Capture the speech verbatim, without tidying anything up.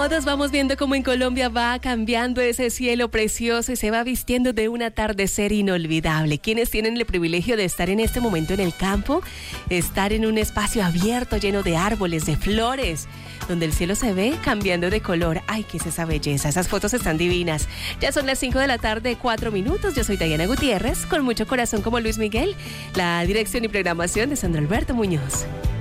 Todos vamos viendo cómo en Colombia va cambiando ese cielo precioso y se va vistiendo de un atardecer inolvidable. Quienes tienen el privilegio de estar en este momento en el campo, estar en un espacio abierto lleno de árboles, de flores, donde el cielo se ve cambiando de color. ¡Ay, qué es esa belleza! Esas fotos están divinas. Ya son las cinco de la tarde, cuatro minutos. Yo soy Diana Gutiérrez, con mucho corazón como Luis Miguel. La dirección y programación de Sandro Alberto Muñoz.